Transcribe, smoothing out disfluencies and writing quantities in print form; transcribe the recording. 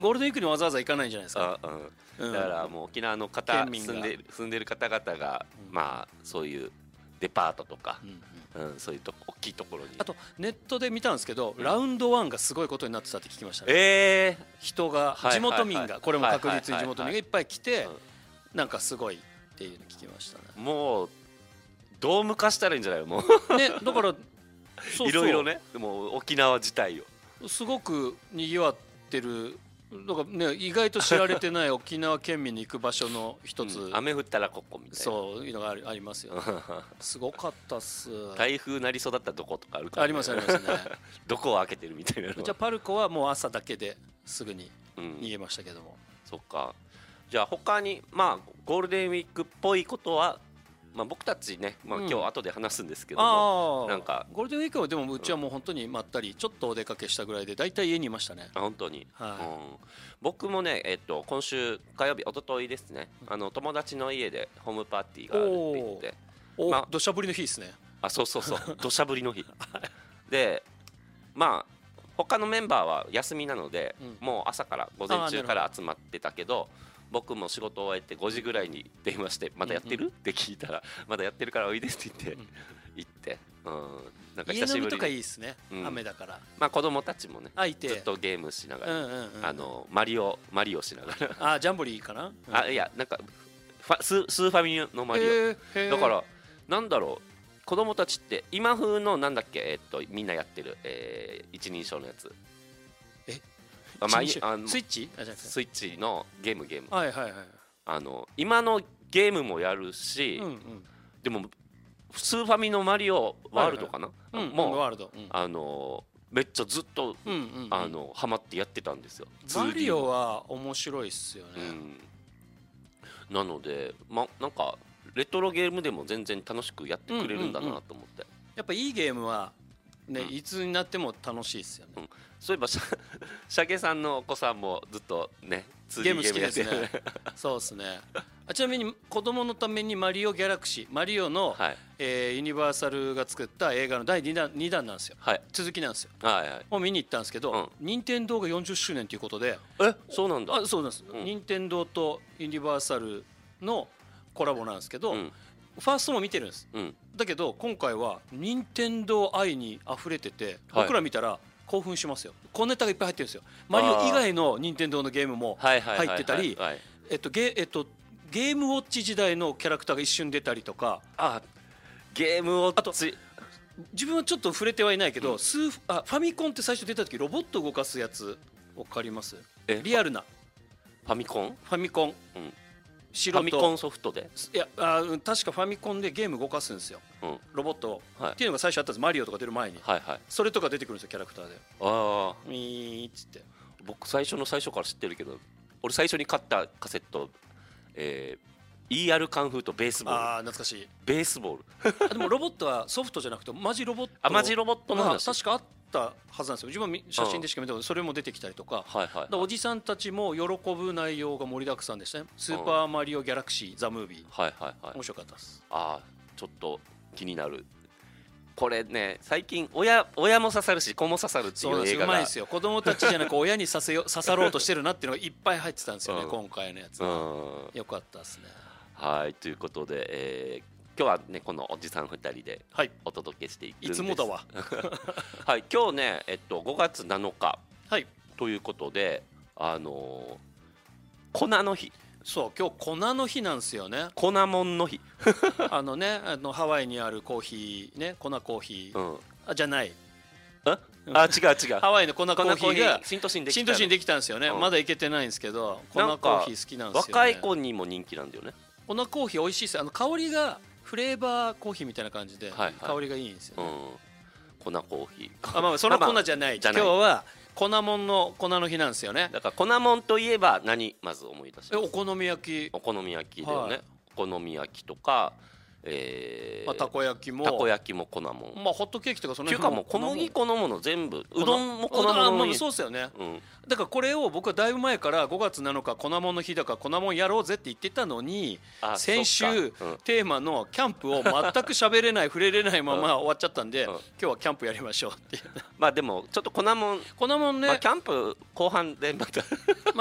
ゴールデンウィークにわざわざ行かないんじゃないですか。 だからもう沖縄の方住んでる方々が、まあそういうデパートとか、そういう大きいところに。 あとネットで見たんですけど、ラウンド1がすごいことになってたって聞きましたね。人が地元民がこれも確実に地元民がいっぱい来て、なんかすごいっていうの聞きましたね。 もうドーム化したらいいんじゃないのもうね。だからいろいろね、もう沖縄自体をすごく賑わってる。だからね、意外と知られてない沖縄県民の行く場所の一つ、 雨降ったらここみたいな、 そういうのがありますよね。すごかったっす。 台風なりそうだったとことかあるから、 ありますありますね。 どこを開けてるみたいなの。 じゃあパルコはもう朝だけですぐに逃げましたけども、 そっか。じゃあ他にまあゴールデンウィークっぽいことは、まあ、僕たちね、まあ、今日後で話すんですけども、なんかゴールデンウィークはでもうちはもう本当にまったりちょっとお出かけしたぐらいでだいたい家にいましたね。 本当に、僕もね、今週火曜日一昨日ですね、友達の家でホームパーティーがあるって言って、 土砂降りの日ですね。 そう土砂降りの日で、まあ他のメンバーは休みなので、もう朝から午前中から集まってたけど、僕も仕事を終えて5時ぐらいに電話して「まだやってる?」って聞いたら「まだやってるからおいで」って言って行って、なんか久しぶりに。家飲みとかいいですね、雨だから。 まあ子供たちもねずっとゲームしながら、マリオしながらジャンボリーかな。 いや、なんかスーファミのマリオだから、なんだろう、子供たちって今風のなんだっけ、みんなやってる一人称のやつ、 スイッチ？ スイッチのゲーム。 今のゲームもやるし、でもスーファミのマリオワールドかな、もうめっちゃずっとハマってやってたんですよ。 マリオは面白いっすよね。 なのでなんかレトロゲームでも全然楽しくやってくれるんだなと思って。 やっぱいいゲームはね、いつになっても楽しいですよね。 そういえばシャゲさんのお子さんもずっとねゲーム好きですね。そうですね。ちなみに子供のためにマリオギャラクシー、マリオのユニバーサルが作った映画の第2弾なんですよ。続きなんですよ。を見に行ったんですけど、任天堂が40周年ということで。 そうなんだ。 そうなんです。任天堂とユニバーサルのコラボなんですけど、ファーストも見てるんです。だけど今回は任天堂愛に溢れてて、僕ら見たら興奮しますよ。小ネタがいっぱい入ってるんですよ。マリオ以外の任天堂のゲームも入ってたり、ゲームウォッチ時代のキャラクターが一瞬出たりとか。 ゲームウォッチ、 自分はちょっと触れてはいないけど、ファミコンって最初出た時ロボット動かすやつ分かります？リアルなファミコン、 ファミコンソフトで、 いや確かファミコンでゲーム動かすんですよ、ロボットっていうのが最初あったんです。マリオとか出る前に、それとか出てくるんですよ、キャラクターで。ミーっつって。 僕最初から知ってるけど、俺最初に買ったカセット、ER カンフーとベースボール。 懐かしい。 ベースボールでもロボットはソフトじゃなくてマジロボット。 マジロボットの話確かあったはずなんですよ。自分は写真でしか見たことない。それも出てきたりとか、おじさんたちも喜ぶ内容が盛りだくさんでしたね。スーパーマリオギャラクシーザ・ムービー、面白かったです。 ちょっと気になる。これね、最近親も刺さるし子も刺さるっていう映画がうまいですよ。子供たちじゃなく親に刺さろうとしてるなっていうのがいっぱい入ってたんですよね、今回のやつ。よかったですね。 ということで、今日はねこのおじさん2人でお届けしていくんです。 いつもだわ。 今日ね、5月7日ということで、粉の日。 そう、今日粉の日なんですよね。 粉もんの日。 ハワイにあるコーヒーね、粉コーヒー、じゃない。 違う。 ハワイの粉コーヒーが新都心できたんですよね。まだ行けてないんですけど、粉コーヒー好きなんですよね。 若い子にも人気なんだよね。 粉コーヒー美味しいです。香りがフレーバーコーヒーみたいな感じで、香りがいいんですよね。 粉コーヒー。 その粉じゃない。今日は粉もんの粉の日なんですよね。 だから粉もんといえば何まず思い出します？ お好み焼き。 お好み焼きだよね。お好み焼きとか、 たこ焼きも粉もん、 ホットケーキとかその辺もっていうかもう小麦粉のもの全部うどんも粉もんにそうですよね、だからこれを僕はだいぶ前から5月7日粉もんの日だから粉もんやろうぜって言ってたのに、先週テーマのキャンプを全く喋れない触れれないまま終わっちゃったんで、今日はキャンプやりましょうっていう。 まあでもちょっと粉もんね、 キャンプ後半でまた